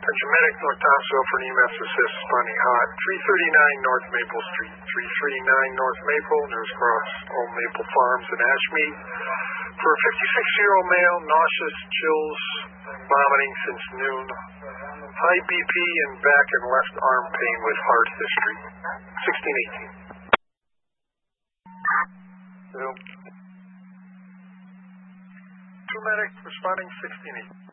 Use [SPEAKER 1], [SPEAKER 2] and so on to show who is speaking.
[SPEAKER 1] Attention medic, North Thompsonville for an EMS assist, responding hot. 339 North Maple Street. 339 North Maple, nearest cross Old Maple Farms in Ashmead. For a 56-year-old male, nauseous, chills, vomiting since noon. High BP and back and left arm pain with heart history. 1618. Two medic responding 1618.